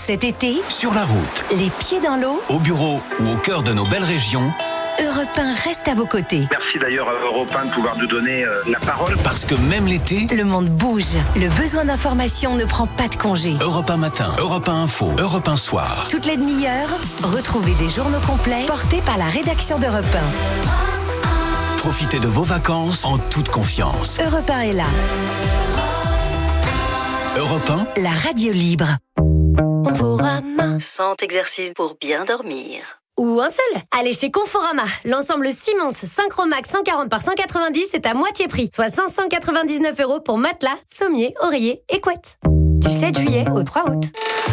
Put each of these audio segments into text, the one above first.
Cet été, sur la route, les pieds dans l'eau, au bureau ou au cœur de nos belles régions, Europe 1 reste à vos côtés. Merci d'ailleurs à Europe 1 de pouvoir nous donner la parole. Parce que même l'été, Le monde bouge. Le besoin d'information ne prend pas de congé. Europe 1 matin, Europe 1 info, Europe 1 soir. Toutes les demi-heures, retrouvez des journaux complets portés par la rédaction d'Europe 1. Profitez de vos vacances en toute confiance. Europe 1 est là. Europe 1, La radio libre. Conforama. 100 exercices pour bien dormir. Ou un seul. Allez chez Conforama. L'ensemble Simmons Synchromax 140 par 190 est à moitié prix, soit 599 € pour matelas, sommier, oreiller et couette. Du 7 juillet au 3 août.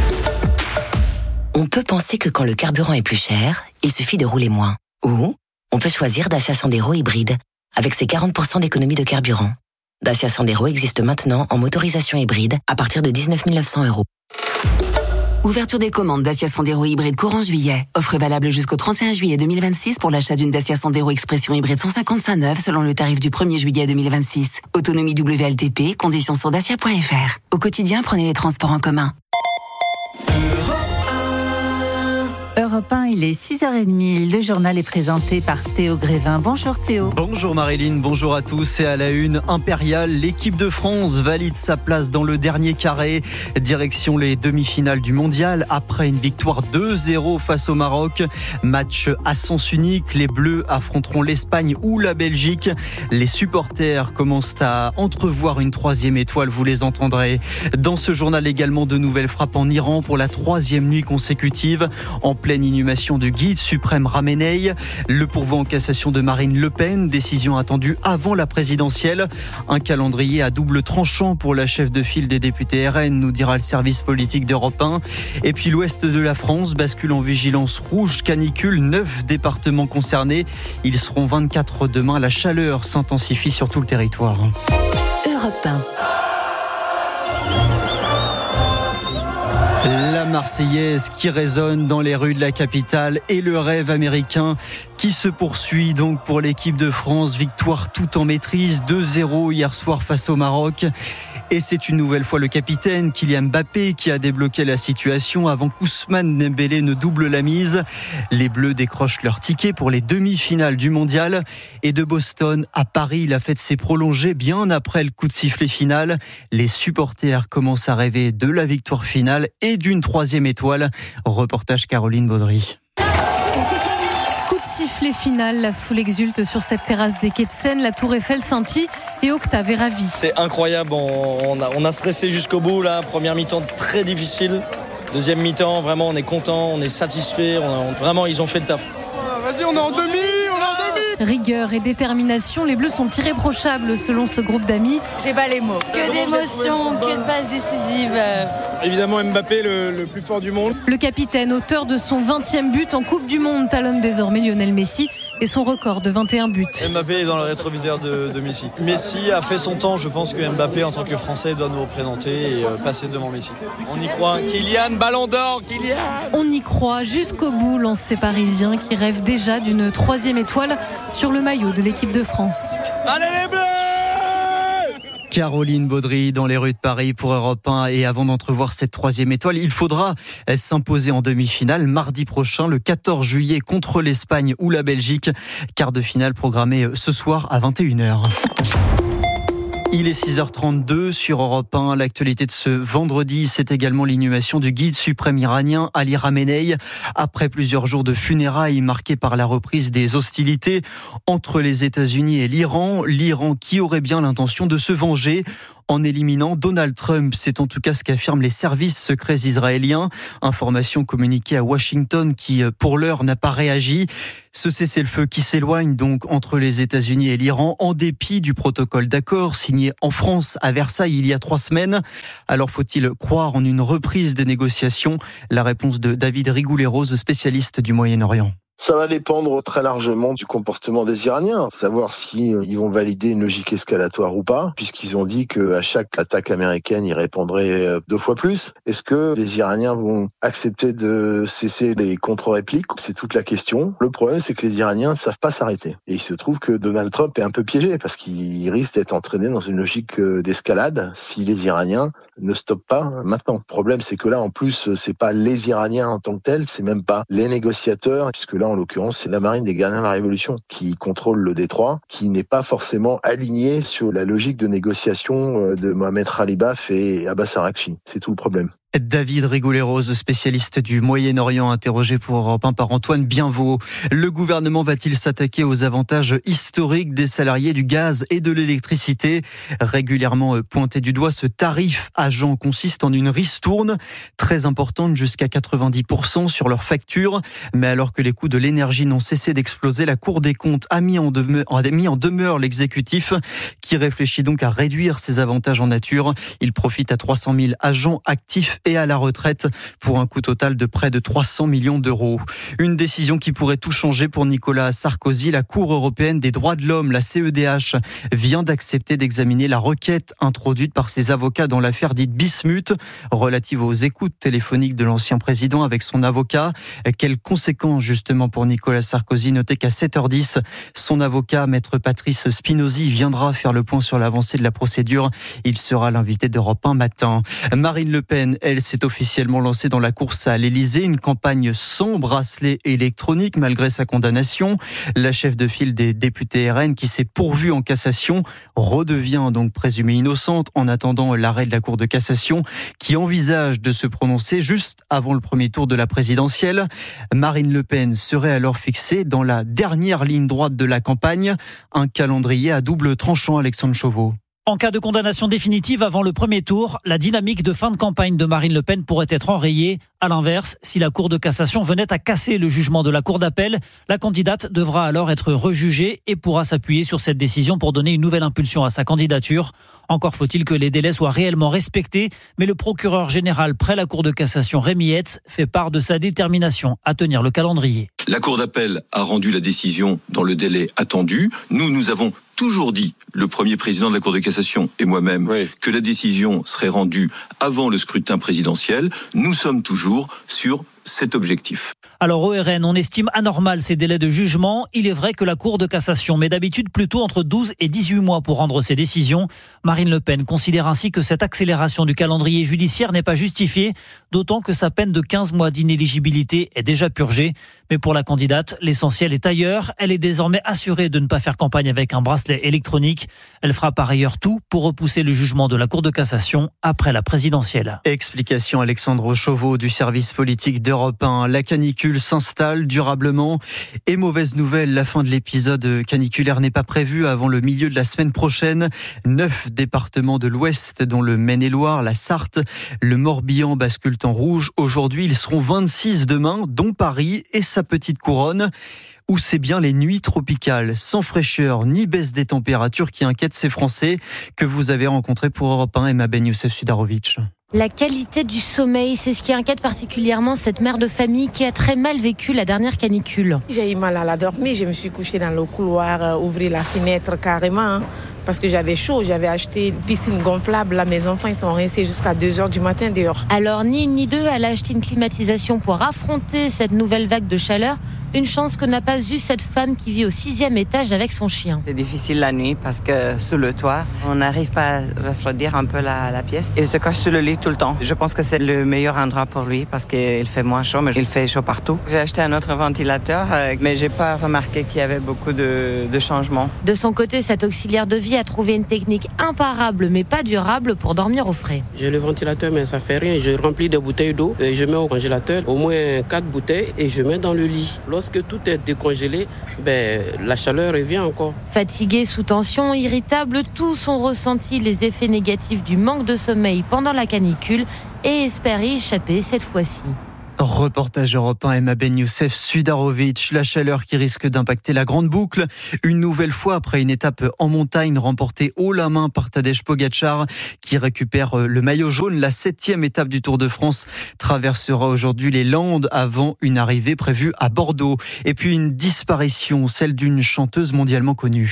On peut penser que quand le carburant est plus cher, il suffit de rouler moins. Ou on peut choisir Dacia Sandero hybride, avec ses 40% d'économie de carburant. Dacia Sandero existe maintenant en motorisation hybride à partir de 19 900 €. Ouverture des commandes Dacia Sandero hybride courant juillet. Offre valable jusqu'au 31 juillet 2026 pour l'achat d'une Dacia Sandero Expression hybride 155 neuve selon le tarif du 1er juillet 2026. Autonomie WLTP, conditions sur dacia.fr. Au quotidien, prenez les transports en commun. Europe 1, il est 6h30. Le journal est présenté par Théo Grévin. Bonjour Théo. Bonjour Marilyn, bonjour à tous. Et à la une, Impérial, l'équipe de France valide sa place dans le dernier carré. Direction les demi-finales du mondial après une victoire 2-0 face au Maroc. Match à sens unique, les Bleus affronteront l'Espagne ou la Belgique. Les supporters commencent à entrevoir une troisième étoile, vous les entendrez. Dans ce journal également, de nouvelles frappes en Iran pour la troisième nuit consécutive. En pleine inhumation du guide suprême Ramenei, le pourvoi en cassation de Marine Le Pen, décision attendue avant la présidentielle. Un calendrier à double tranchant pour la chef de file des députés RN, nous dira le service politique d'Europe 1. Et puis l'ouest de la France bascule en vigilance rouge canicule, 9 départements concernés. Ils seront 24 demain. La chaleur s'intensifie sur tout le territoire. Europe 1. La Marseillaise qui résonne dans les rues de la capitale et le rêve américain qui se poursuit donc pour l'équipe de France. Victoire tout en maîtrise, 2-0 hier soir face au Maroc. Et c'est une nouvelle fois le capitaine Kylian Mbappé qui a débloqué la situation avant qu'Ousmane Dembélé ne double la mise. Les Bleus décrochent leur ticket pour les demi-finales du mondial. Et de Boston à Paris, la fête s'est prolongée bien après le coup de sifflet final. Les supporters commencent à rêver de la victoire finale et d'une troisième étoile. Reportage Caroline Baudry. Sifflet final, la foule exulte sur cette terrasse des quais de Seine, la Tour Eiffel scintille et Octave est ravi. C'est incroyable, on a stressé jusqu'au bout là, première mi-temps très difficile, deuxième mi-temps vraiment on est content, on est satisfait, vraiment ils ont fait le taf. Vas-y, on est en demi. Rigueur et détermination, les Bleus sont irréprochables selon ce groupe d'amis. J'ai pas les mots. Que d'émotions, que de passes décisives. Évidemment Mbappé le plus fort du monde. Le capitaine, auteur de son 20e but en Coupe du Monde, talonne désormais Lionel Messi et son record de 21 buts. Mbappé est dans le rétroviseur de Messi. Messi a fait son temps, je pense que Mbappé en tant que Français doit nous représenter et passer devant Messi. On y croit, Kylian, ballon d'or, Kylian. On y croit jusqu'au bout, lancent ces Parisiens qui rêvent déjà d'une troisième étoile sur le maillot de l'équipe de France. Allez les Bleus! Caroline Baudry dans les rues de Paris pour Europe 1. Et avant d'entrevoir cette troisième étoile, il faudra s'imposer en demi-finale mardi prochain, le 14 juillet, contre l'Espagne ou la Belgique. Quart de finale programmée ce soir à 21h. Il est 6h32 sur Europe 1. L'actualité de ce vendredi, c'est également l'inhumation du guide suprême iranien Ali Khamenei. Après plusieurs jours de funérailles marqués par la reprise des hostilités entre les États-Unis et l'Iran qui aurait bien l'intention de se venger en éliminant Donald Trump. C'est en tout cas ce qu'affirment les services secrets israéliens. Information communiquée à Washington qui, pour l'heure, n'a pas réagi. Ce cessez-le-feu qui s'éloigne donc entre les États-Unis et l'Iran en dépit du protocole d'accord signé en France à Versailles il y a 3 semaines. Alors faut-il croire en une reprise des négociations ? La réponse de David Rigouleros, spécialiste du Moyen-Orient. Ça va dépendre très largement du comportement des Iraniens, savoir si ils vont valider une logique escalatoire ou pas, puisqu'ils ont dit qu'à chaque attaque américaine, ils répondraient 2 fois plus. Est-ce que les Iraniens vont accepter de cesser les contre-répliques ? C'est toute la question. Le problème, c'est que les Iraniens ne savent pas s'arrêter. Et il se trouve que Donald Trump est un peu piégé, parce qu'il risque d'être entraîné dans une logique d'escalade si les Iraniens ne stoppent pas maintenant. Le problème, c'est que là, en plus, c'est pas les Iraniens en tant que tels, c'est même pas les négociateurs, puisque là, en l'occurrence, c'est la marine des gardiens de la Révolution qui contrôle le détroit, qui n'est pas forcément alignée sur la logique de négociation de Mohamed Khalibaf et Abbas Araghchi. C'est tout le problème. David Rigoulet-Rose, spécialiste du Moyen-Orient, interrogé pour Europe 1 par Antoine Bienvaux. Le gouvernement va-t-il s'attaquer aux avantages historiques des salariés du gaz et de l'électricité ? Régulièrement pointé du doigt, ce tarif agent consiste en une ristourne très importante, jusqu'à 90% sur leur facture. Mais alors que les coûts de l'énergie n'ont cessé d'exploser, la Cour des comptes a mis en demeure l'exécutif, qui réfléchit donc à réduire ces avantages en nature. Il profite à 300 000 agents actifs et à la retraite pour un coût total de près de 300 millions d'euros. Une décision qui pourrait tout changer pour Nicolas Sarkozy. La Cour européenne des droits de l'homme, la CEDH, vient d'accepter d'examiner la requête introduite par ses avocats dans l'affaire dite Bismuth, relative aux écoutes téléphoniques de l'ancien président avec son avocat. Quelles conséquences justement pour Nicolas Sarkozy ? Notez qu'à 7h10, son avocat, maître Patrice Spinozzi, viendra faire le point sur l'avancée de la procédure. Il sera l'invité d'Europe 1 matin. Marine Le Pen, elle s'est officiellement lancée dans la course à l'Élysée, une campagne sans bracelet électronique malgré sa condamnation. La chef de file des députés RN, qui s'est pourvue en cassation, redevient donc présumée innocente en attendant l'arrêt de la Cour de cassation, qui envisage de se prononcer juste avant le premier tour de la présidentielle. Marine Le Pen serait alors fixée dans la dernière ligne droite de la campagne, un calendrier à double tranchant. Alexandre Chauveau. En cas de condamnation définitive avant le premier tour, la dynamique de fin de campagne de Marine Le Pen pourrait être enrayée. À l'inverse, si la Cour de cassation venait à casser le jugement de la Cour d'appel, la candidate devra alors être rejugée et pourra s'appuyer sur cette décision pour donner une nouvelle impulsion à sa candidature. Encore faut-il que les délais soient réellement respectés, mais le procureur général près la Cour de cassation, Rémi Hetz, fait part de sa détermination à tenir le calendrier. La Cour d'appel a rendu la décision dans le délai attendu. Nous avons toujours dit, le premier président de la Cour de cassation et moi-même, que la décision serait rendue avant le scrutin présidentiel. Nous sommes toujours sur cet objectif. Alors au RN, on estime anormal ces délais de jugement. Il est vrai que la Cour de cassation met d'habitude plutôt entre 12 et 18 mois pour rendre ses décisions. Marine Le Pen considère ainsi que cette accélération du calendrier judiciaire n'est pas justifiée, d'autant que sa peine de 15 mois d'inéligibilité est déjà purgée. Mais pour la candidate, l'essentiel est ailleurs. Elle est désormais assurée de ne pas faire campagne avec un bracelet électronique. Elle fera par ailleurs tout pour repousser le jugement de la Cour de cassation après la présidentielle. Explication Alexandre Chauveau du service politique d'Europe 1. La canicule s'installe durablement et mauvaise nouvelle, la fin de l'épisode caniculaire n'est pas prévue avant le milieu de la semaine prochaine. 9 départements de l'Ouest, dont le Maine-et-Loire, la Sarthe, le Morbihan basculent en rouge. Aujourd'hui, ils seront 26 demain, dont Paris et sa petite couronne, où c'est bien les nuits tropicales, sans fraîcheur ni baisse des températures qui inquiètent ces Français que vous avez rencontrés pour Europe 1, Emma Ben Youssef Sudarovic. La qualité du sommeil, c'est ce qui inquiète particulièrement cette mère de famille qui a très mal vécu la dernière canicule. J'ai eu mal à la dormir, je me suis couchée dans le couloir, ouvrir la fenêtre carrément, parce que j'avais chaud. J'avais acheté une piscine gonflable, là mes enfants ils sont restés jusqu'à 2h du matin dehors. Alors ni une ni deux, elle a acheté une climatisation pour affronter cette nouvelle vague de chaleur. Une chance que n'a pas eu cette femme qui vit au 6e étage avec son chien. C'est difficile la nuit parce que sous le toit, on n'arrive pas à refroidir un peu la pièce. Il se cache sous le lit tout le temps. Je pense que c'est le meilleur endroit pour lui parce qu'il fait moins chaud, mais il fait chaud partout. J'ai acheté un autre ventilateur, mais j'ai pas remarqué qu'il y avait beaucoup de changements. De son côté, cet auxiliaire de vie a trouvé une technique imparable mais pas durable pour dormir au frais. J'ai le ventilateur mais ça fait rien. Je remplis de bouteilles d'eau et je mets au congélateur au moins 4 bouteilles et je mets dans le lit. Lorsque tout est décongelé, la chaleur revient encore. Fatigué, sous tension, irritable, tous ont ressenti les effets négatifs du manque de sommeil pendant la canicule et espèrent y échapper cette fois-ci. Reportage Europe 1, Emma Ben Youssef, Sudarovic. La chaleur qui risque d'impacter la grande boucle. Une nouvelle fois après une étape en montagne remportée haut la main par Tadej Pogačar qui récupère le maillot jaune. La 7e étape du Tour de France traversera aujourd'hui les Landes avant une arrivée prévue à Bordeaux. Et puis une disparition, celle d'une chanteuse mondialement connue.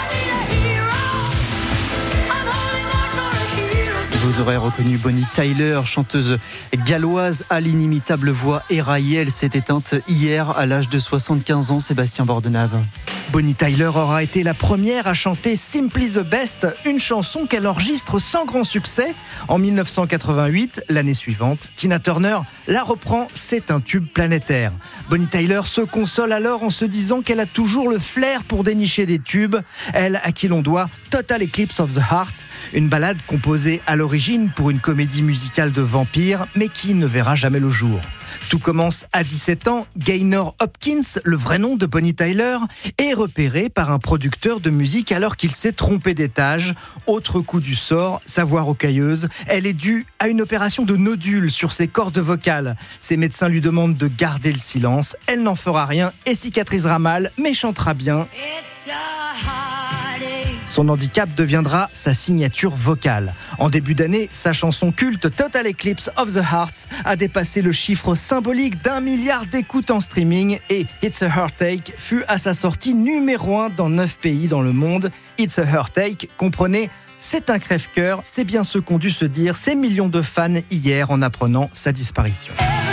Vous aurez reconnu Bonnie Tyler, chanteuse galloise à l'inimitable voix éraillée. Elle s'est éteinte hier à l'âge de 75 ans. Sébastien Bordenave. Bonnie Tyler aura été la première à chanter Simply the Best, une chanson qu'elle enregistre sans grand succès. En 1988, l'année suivante, Tina Turner la reprend, c'est un tube planétaire. Bonnie Tyler se console alors en se disant qu'elle a toujours le flair pour dénicher des tubes. Elle à qui l'on doit Total Eclipse of the Heart, une ballade composée à l'origine pour une comédie musicale de vampires, mais qui ne verra jamais le jour. Tout commence à 17 ans. Gaynor Hopkins, le vrai nom de Bonnie Tyler, est repéré par un producteur de musique alors qu'il s'est trompé d'étage. Autre coup du sort, sa voix rocailleuse, elle est due à une opération de nodule sur ses cordes vocales. Ses médecins lui demandent de garder le silence. Elle n'en fera rien et cicatrisera mal, mais chantera bien. Son handicap deviendra sa signature vocale. En début d'année, sa chanson culte Total Eclipse of the Heart a dépassé le chiffre symbolique d'1 milliard d'écoutes en streaming et It's a Heartache fut à sa sortie numéro 1 dans 9 pays dans le monde. It's a Heartache, comprenez, c'est un crève-cœur, c'est bien ce qu'ont dû se dire ces millions de fans hier en apprenant sa disparition.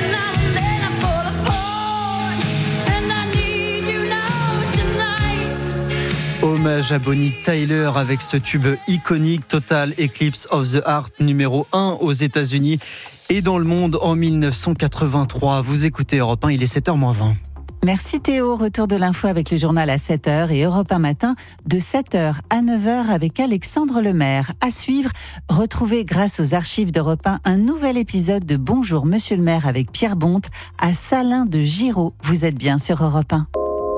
Hommage à Bonnie Tyler avec ce tube iconique Total Eclipse of the Heart, numéro 1 aux États-Unis et dans le monde en 1983. Vous écoutez Europe 1, il est 7h-20. Merci Théo, retour de l'info avec le journal à 7h et Europe 1 matin de 7h à 9h avec Alexandre Lemaire. À suivre, retrouvez grâce aux archives d'Europe 1 un nouvel épisode de Bonjour Monsieur le maire avec Pierre Bonte à Salins de Giraud. Vous êtes bien sur Europe 1.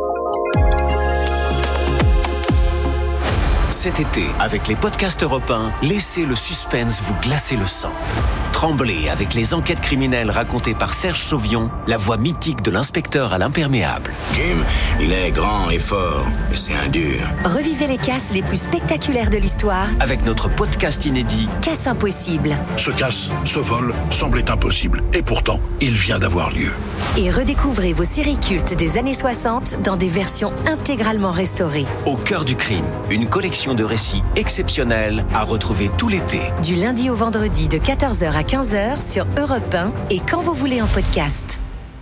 Cet été, avec les podcasts Europe 1, laissez le suspense vous glacer le sang. Tremblez avec les enquêtes criminelles racontées par Serge Sauvion, la voix mythique de l'inspecteur à l'imperméable. Jim, il est grand et fort, mais c'est un dur. Revivez les casses les plus spectaculaires de l'histoire avec notre podcast inédit Casse impossible. Ce casse, ce vol, semblait impossible. Et pourtant, il vient d'avoir lieu. Et redécouvrez vos séries cultes des années 60 dans des versions intégralement restaurées. Au cœur du crime, une collection de récits exceptionnels à retrouver tout l'été. Du lundi au vendredi de 14h à 15h sur Europe 1 et quand vous voulez en podcast.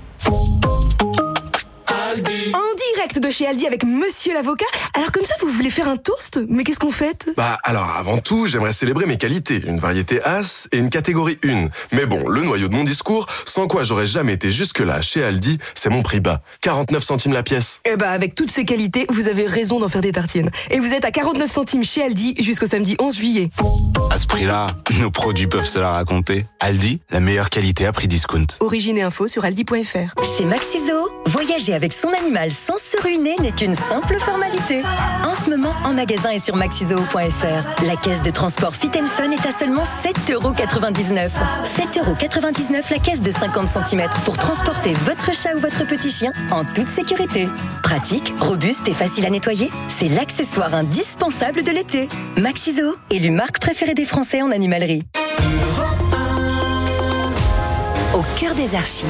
En direct de chez Aldi avec Monsieur l'avocat. Alors comme ça, vous voulez faire un toast? Mais qu'est-ce qu'on fête? Alors avant tout, j'aimerais célébrer mes qualités. Une variété As et une catégorie 1. Mais bon, le noyau de mon discours, sans quoi j'aurais jamais été jusque-là chez Aldi, c'est mon prix bas. 49 centimes la pièce. Avec toutes ces qualités, vous avez raison d'en faire des tartines. Et vous êtes à 49 centimes chez Aldi jusqu'au samedi 11 juillet. À ce prix-là, nos produits peuvent se la raconter. Aldi, la meilleure qualité à prix discount. Origine et info sur aldi.fr. Chez Maxiso, voyager avec son animal sans se ruiner n'est qu'une simple formalité. En ce moment, en magasin et sur maxizoo.fr, la caisse de transport Fit & Fun est à seulement 7,99 €. 7,99 € la caisse de 50 cm pour transporter votre chat ou votre petit chien en toute sécurité. Pratique, robuste et facile à nettoyer, c'est l'accessoire indispensable de l'été. Maxiso, élu marque préférée des Français en animalerie. Au cœur des archives.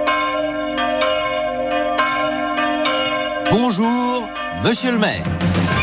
Bonjour, monsieur le maire.